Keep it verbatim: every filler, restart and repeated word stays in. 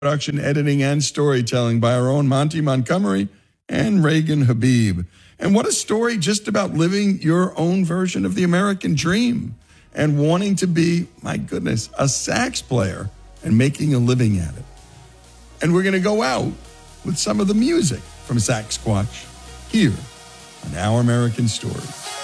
Production, editing, and storytelling by our own Monty Montgomery and Reagan Habib. And what a story just about living your own version of the American dream and wanting to be, my goodness, a sax player and making a living at it. And we're going to go out with some of the music from Saxsquatch here on Our American Stories.